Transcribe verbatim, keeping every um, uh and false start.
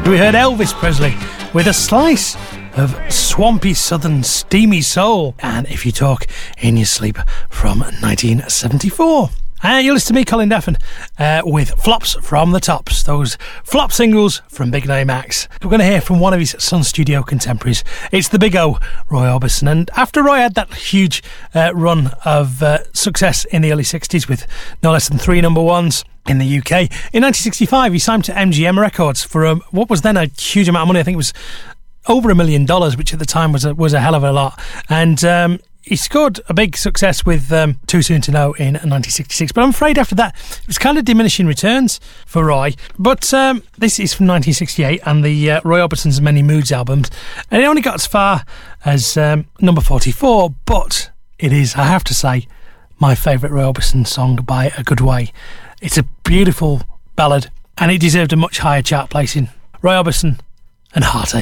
We heard Elvis Presley with a slice of swampy southern steamy soul, and If You Talk in Your Sleep from nineteen seventy-four. And you listen to me, Colin Daffin, uh, with Flops from the Tops, those flop singles from Big Name acts. We're going to hear from one of his Sun Studio contemporaries. It's the Big O, Roy Orbison. And after Roy had that huge uh, run of uh, success in the early sixties with no less than three number ones in the U K, in nineteen sixty-five he signed to M G M Records for um, what was then a huge amount of money. I think it was over a million dollars, which at the time was a, was a hell of a lot. And um, he scored a big success with um, Too Soon to Know in nineteen sixty-six. But I'm afraid after that, it was kind of diminishing returns for Roy. But um, this is from nineteen sixty-eight and the uh, Roy Orbison's Many Moods albums. And it only got as far as um, number forty-four. But it is, I have to say, my favourite Roy Orbison song by a good way. It's a beautiful ballad and it deserved a much higher chart placing. Roy Orbison and Heartache.